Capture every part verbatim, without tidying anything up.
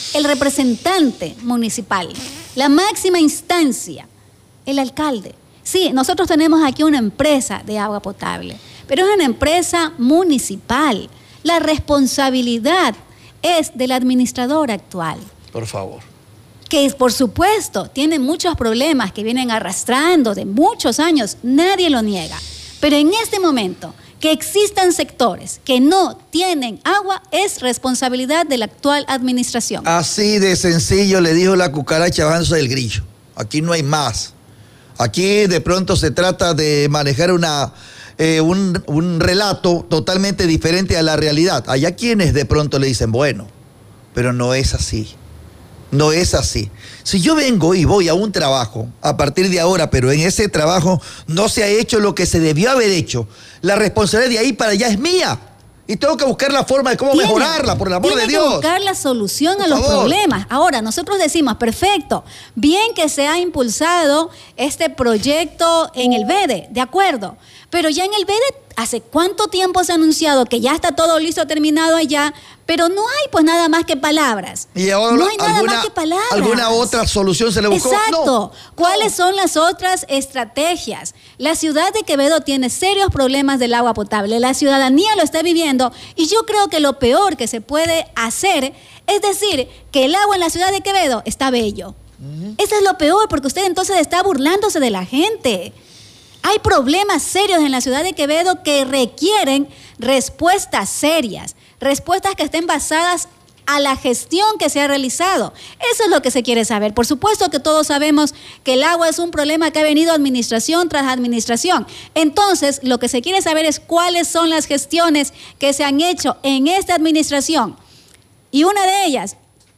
el representante municipal, la máxima instancia, el alcalde. Sí, nosotros tenemos aquí una empresa de agua potable, pero es una empresa municipal. La responsabilidad es del administrador actual. Por favor. Que por supuesto tiene muchos problemas que vienen arrastrando de muchos años, nadie lo niega. Pero en este momento, que existan sectores que no tienen agua es responsabilidad de la actual administración. Así de sencillo le dijo la cucaracha avanza del grillo. Aquí no hay más. Aquí de pronto se trata de manejar una, eh, un, un relato totalmente diferente a la realidad. Hay a quienes de pronto le dicen, bueno, pero no es así. No es así. Si yo vengo y voy a un trabajo a partir de ahora, pero en ese trabajo no se ha hecho lo que se debió haber hecho, la responsabilidad de ahí para allá es mía. Y tengo que buscar la forma de cómo tiene, mejorarla, por el amor de Dios. Tiene que buscar la solución por a los favor. problemas. Ahora, nosotros decimos, perfecto, bien que se ha impulsado este proyecto en el V E D E, de acuerdo. Pero ya en el V E D E, ¿hace cuánto tiempo se ha anunciado que ya está todo listo, terminado allá? Pero no hay pues nada más que palabras. Y ahora, no hay nada alguna, más que palabras. ¿Alguna otra solución se le buscó? Exacto. No. ¿Cuáles son las otras estrategias? La ciudad de Quevedo tiene serios problemas del agua potable. La ciudadanía lo está viviendo y yo creo que lo peor que se puede hacer es decir que el agua en la ciudad de Quevedo está bello. Uh-huh. Eso es lo peor porque usted entonces está burlándose de la gente. Hay problemas serios en la ciudad de Quevedo que requieren respuestas serias, respuestas que estén basadas a la gestión que se ha realizado. Eso es lo que se quiere saber. Por supuesto que todos sabemos que el agua es un problema que ha venido administración tras administración. Entonces, lo que se quiere saber es cuáles son las gestiones que se han hecho en esta administración. Y una de ellas,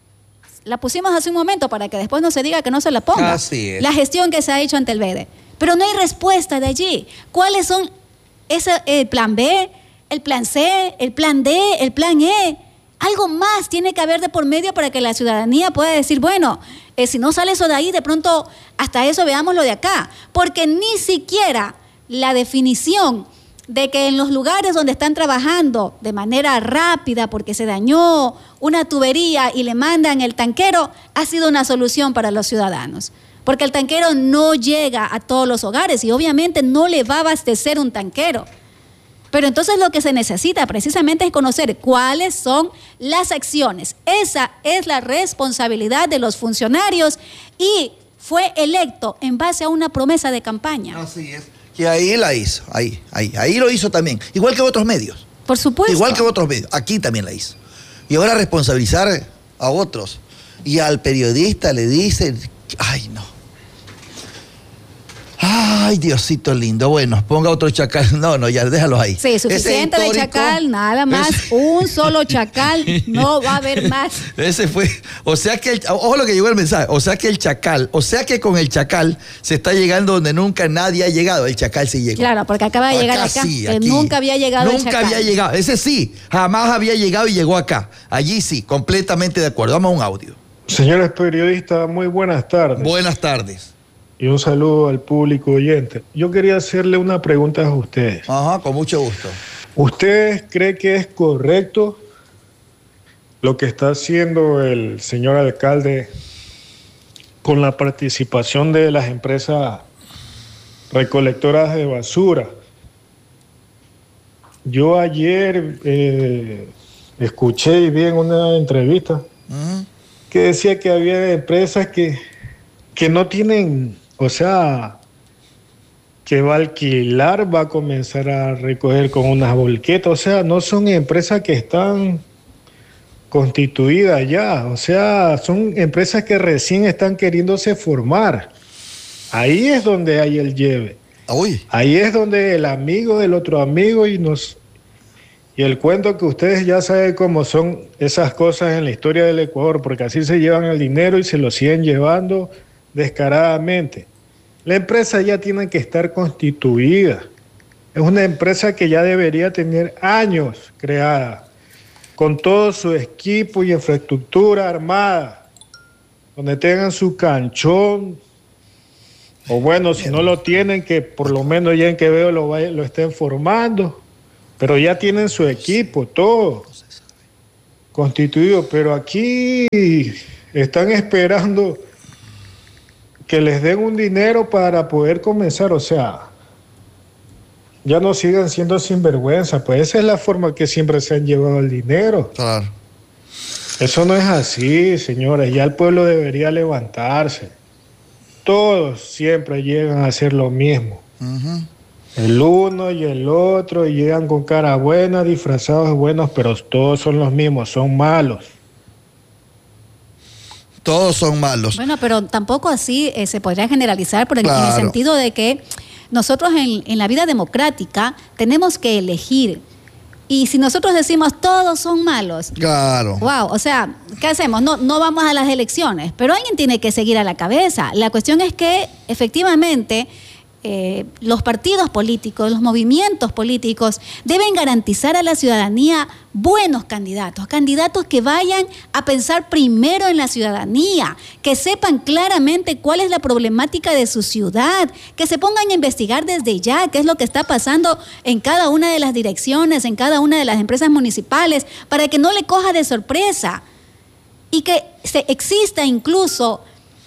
la pusimos hace un momento para que después no se diga que no se la ponga. Así es. La gestión que se ha hecho ante el V E D E. Pero no hay respuesta de allí. ¿Cuáles son ese, el plan B, el plan C, el plan D, el plan E? Algo más tiene que haber de por medio para que la ciudadanía pueda decir, bueno, eh, si no sale eso de ahí, de pronto hasta eso veamos lo de acá. Porque ni siquiera la definición de que en los lugares donde están trabajando de manera rápida porque se dañó una tubería y le mandan el tanquero, ha sido una solución para los ciudadanos. Porque el tanquero no llega a todos los hogares y obviamente no le va a abastecer un tanquero. Pero entonces lo que se necesita precisamente es conocer cuáles son las acciones. Esa es la responsabilidad de los funcionarios y fue electo en base a una promesa de campaña. Así es. Que ahí la hizo, ahí, ahí, ahí lo hizo también. Igual que otros medios. Por supuesto. Igual que otros medios. Aquí también la hizo. Y ahora responsabilizar a otros. Y al periodista le dicen, ay no. Ay, Diosito lindo. Bueno, ponga otro chacal. No, no, ya déjalo ahí. Sí, suficiente de chacal, nada más. Ese... Un solo chacal, no va a haber más. Ese fue. O sea que, el, ojo lo que llegó el mensaje. O sea que el chacal, o sea que con el chacal se está llegando donde nunca nadie ha llegado. El chacal sí llegó. Claro, porque acaba de acá llegar acá. Sí, que nunca había llegado Nunca el chacal. había llegado. Ese sí, jamás había llegado y llegó acá. Allí sí, completamente de acuerdo. Vamos a un audio. Señores periodistas, muy buenas tardes. Buenas tardes. Y un saludo al público oyente. Yo quería hacerle una pregunta a ustedes. Ajá, con mucho gusto. ¿Ustedes creen que es correcto lo que está haciendo el señor alcalde con la participación de las empresas recolectoras de basura? Yo ayer eh, escuché y vi en una entrevista uh-huh. que decía que había empresas que, que no tienen... O sea, que va a alquilar, va a comenzar a recoger con unas volquetas. O sea, no son empresas que están constituidas ya. O sea, son empresas que recién están queriéndose formar. Ahí es donde hay el lleve. Uy. Ahí es donde el amigo del otro amigo y nos... Y el cuento que ustedes ya saben cómo son esas cosas en la historia del Ecuador, porque así se llevan el dinero y se lo siguen llevando descaradamente. La empresa ya tiene que estar constituida. Es una empresa que ya debería tener años creada, con todo su equipo y infraestructura armada, donde tengan su canchón, o bueno, si no lo tienen, que por lo menos ya en Quevedo lo, vaya, lo estén formando, pero ya tienen su equipo, todo. constituido, pero aquí están esperando que les den un dinero para poder comenzar, o sea, ya no sigan siendo sinvergüenza, pues esa es la forma que siempre se han llevado el dinero. Claro. Eso no es así, señores, ya el pueblo debería levantarse. Todos siempre llegan a hacer lo mismo. Uh-huh. El uno y el otro y llegan con cara buena, disfrazados de buenos, pero todos son los mismos, son malos. Todos son malos. Bueno, pero tampoco así eh, se podría generalizar, por el, claro. en el sentido de que nosotros en, en la vida democrática tenemos que elegir. Y si nosotros decimos todos son malos, claro. Wow, o sea, ¿qué hacemos? No, no vamos a las elecciones, pero alguien tiene que seguir a la cabeza. La cuestión es que efectivamente eh, los partidos políticos, los movimientos políticos deben garantizar a la ciudadanía buenos candidatos, candidatos que vayan a pensar primero en la ciudadanía, que sepan claramente cuál es la problemática de su ciudad, que se pongan a investigar desde ya qué es lo que está pasando en cada una de las direcciones, en cada una de las empresas municipales, para que no le coja de sorpresa y que se exista incluso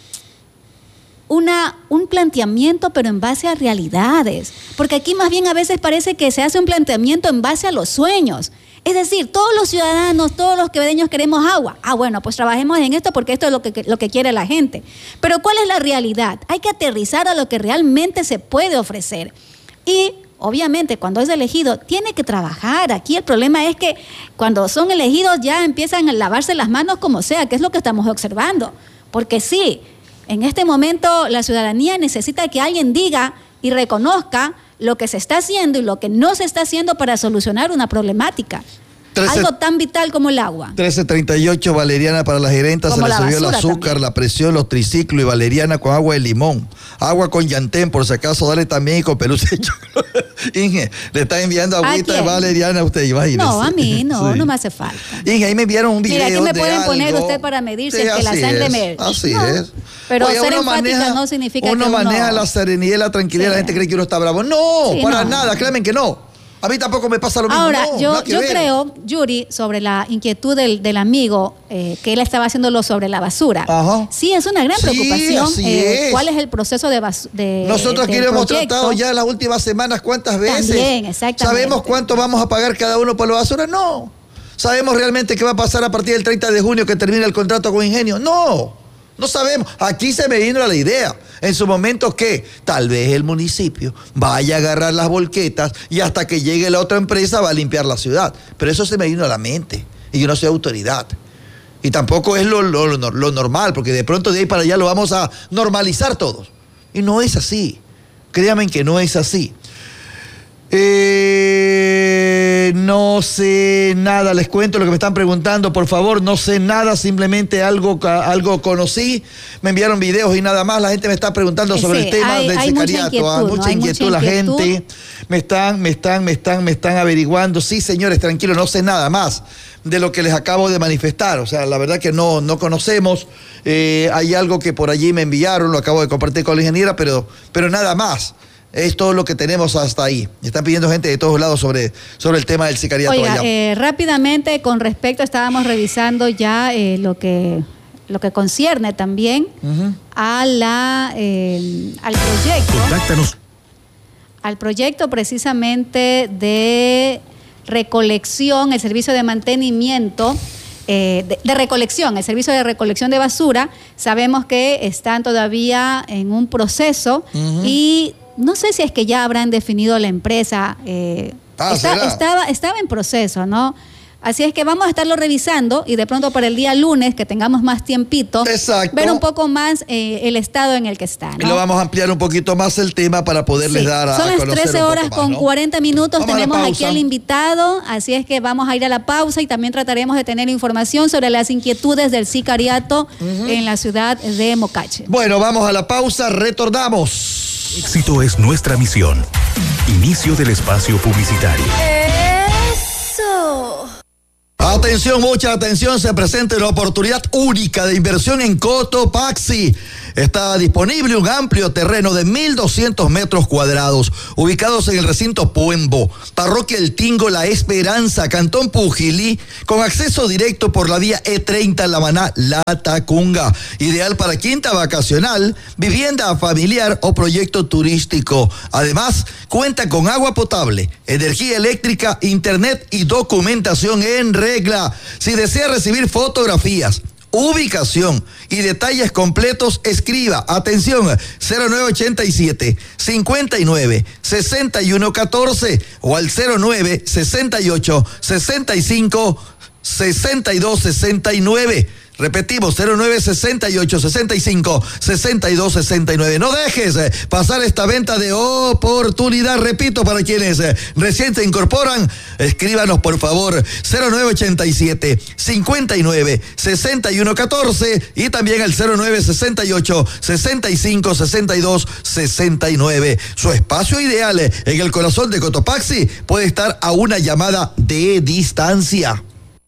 Una, un planteamiento, pero en base a realidades, porque aquí más bien a veces parece que se hace un planteamiento en base a los sueños. Es decir, todos los ciudadanos, todos los quevedeños queremos agua. Ah, bueno, pues trabajemos en esto porque esto es lo que, lo que quiere la gente. Pero ¿cuál es la realidad? Hay que aterrizar a lo que realmente se puede ofrecer. Y obviamente cuando es elegido tiene que trabajar. Aquí el problema es que cuando son elegidos ya empiezan a lavarse las manos como sea, que es lo que estamos observando. Porque sí, en este momento la ciudadanía necesita que alguien diga y reconozca lo que se está haciendo y lo que no se está haciendo para solucionar una problemática. trece, algo tan vital como el agua. trece treinta y ocho, Valeriana para la gerenta, como se le subió el azúcar, también. La presión, los triciclos y valeriana con agua de limón. Agua con llantén, por si acaso, dale también y con peluche de chocolate. Inge, le está enviando agüita de valeriana a usted, imagínese. No, a mí no, sí. No me hace falta. Inge, ahí me enviaron un video. Mira, aquí me de pueden algo. poner usted para medir si sí, es que la sangre es, me... Así no, es. Pero Oye, ser uno empática maneja, no significa uno que uno... maneja la serenidad y la tranquilidad, sí. La gente cree que uno está bravo. No, sí, para no. nada, créanme que no. A mí tampoco me pasa lo mismo. Ahora, no, yo, yo creo, Yuri, sobre la inquietud del, del amigo, eh, que él estaba haciéndolo sobre la basura. Ajá. Sí, es una gran sí, preocupación. Así eh, es. ¿Cuál es el proceso de basura? Nosotros aquí lo hemos tratado ya en las últimas semanas, ¿cuántas veces? También, exactamente. ¿Sabemos cuánto vamos a pagar cada uno por la basura? No. ¿Sabemos realmente qué va a pasar a partir del treinta de junio que termina el contrato con Ingenio? No. No sabemos. Aquí se me vino la idea. En su momento que tal vez el municipio vaya a agarrar las volquetas y hasta que llegue la otra empresa va a limpiar la ciudad. Pero eso se me vino a la mente. Y yo no soy autoridad. Y tampoco es lo, lo, lo, lo normal, porque de pronto de ahí para allá lo vamos a normalizar todos. Y no es así. Créanme que no es así. Eh, no sé nada, les cuento lo que me están preguntando, por favor, no sé nada, simplemente algo, algo conocí, me enviaron videos y nada más, la gente me está preguntando sobre sí, el tema hay, del hay sicariato, mucha inquietud, ah, mucha, ¿no? inquietud, mucha inquietud, la gente me están, me están, me están, me están averiguando, sí señores, tranquilos, no sé nada más de lo que les acabo de manifestar, o sea, la verdad que no, no conocemos, eh, hay algo que por allí me enviaron, lo acabo de compartir con la ingeniera, pero, pero nada más. Es todo lo que tenemos hasta ahí. Están pidiendo gente de todos lados sobre, sobre el tema del sicariato. Oiga, allá. Eh, rápidamente, con respecto, estábamos revisando ya eh, lo que lo que concierne también uh-huh. a la eh, al proyecto. Contáctanos. Al proyecto precisamente de recolección, el servicio de mantenimiento. Eh, de, de recolección, el servicio de recolección de basura. Sabemos que están todavía en un proceso uh-huh. y no sé si es que ya habrán definido la empresa. Eh, ah, está, estaba, estaba en proceso, ¿no? Así es que vamos a estarlo revisando y de pronto para el día lunes, que tengamos más tiempito, Exacto. ver un poco más eh, el estado en el que está, ¿no? Y lo vamos a ampliar un poquito más el tema para poderles sí. dar a, Son a las trece horas más, con ¿no? cuarenta minutos. Vamos Tenemos aquí al invitado, así es que vamos a ir a la pausa y también trataremos de tener información sobre las inquietudes del sicariato uh-huh. en la ciudad de Mocache. Bueno, vamos a la pausa, retornamos. Éxito es nuestra misión. Inicio del espacio publicitario. Eso. Atención, mucha atención, se presenta una oportunidad única de inversión en Cotopaxi. Está disponible un amplio terreno de mil doscientos metros cuadrados, ubicados en el recinto Puembo, parroquia El Tingo, La Esperanza, Cantón Pujilí, con acceso directo por la vía E treinta Lamaná, Latacunga. Ideal para quinta vacacional, vivienda familiar o proyecto turístico. Además, cuenta con agua potable, energía eléctrica, internet y documentación en regla. Si desea recibir fotografías, ubicación y detalles completos, escriba, atención, cero nueve ochenta y siete, cincuenta y nueve, sesenta y uno catorce o al cero nueve sesenta y ocho, sesenta y cinco, sesenta y dos sesenta y nueve. Repetimos, cero nueve sesenta y ocho, sesenta y cinco, sesenta y dos sesenta y nueve. No dejes eh, pasar esta venta de oportunidad. Repito, para quienes eh, recién se incorporan, escríbanos por favor, cero nueve ochenta y siete, cincuenta y nueve, sesenta y uno catorce y también al cero nueve sesenta y ocho, sesenta y cinco, sesenta y dos sesenta y nueve. Su espacio ideal eh, en el corazón de Cotopaxi puede estar a una llamada de distancia.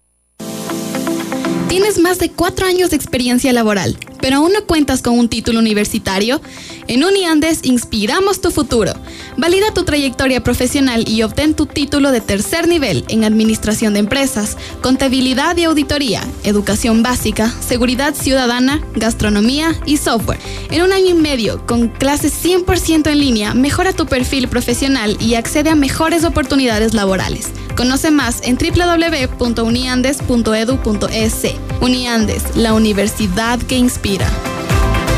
¿Tienes más de cuatro años de experiencia laboral, pero aún no cuentas con un título universitario? En Uniandes inspiramos tu futuro. Valida tu trayectoria profesional y obtén tu título de tercer nivel en Administración de Empresas, Contabilidad y Auditoría, Educación Básica, Seguridad Ciudadana, Gastronomía y Software. En un año y medio, con clases cien por ciento en línea, mejora tu perfil profesional y accede a mejores oportunidades laborales. Conoce más en doble u doble u doble u punto uniandes punto edu punto es. Uniandes, la universidad que inspira.